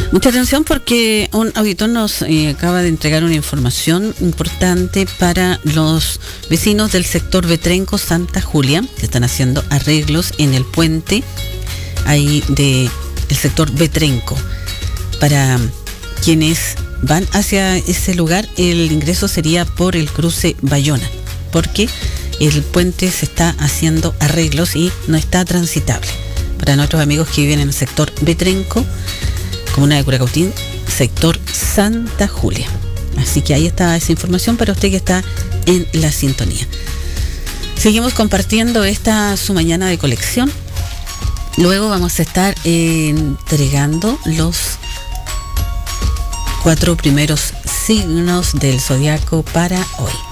Mucha atención porque un auditor nos acaba de entregar una información importante para los vecinos del sector Vetrenco Santa Julia, que están haciendo arreglos en el puente ahí del sector Vetrenco. Para quienes van hacia ese lugar, el ingreso sería por el cruce Bayona, porque el puente se está haciendo arreglos y no está transitable. Para nuestros amigos que viven en el sector Vetrenco, comuna de Curacautín, sector Santa Julia. Así que ahí está esa información para usted que está en la sintonía. Seguimos compartiendo esta su mañana de colección. Luego vamos a estar entregando los 4 primeros signos del zodiaco para hoy.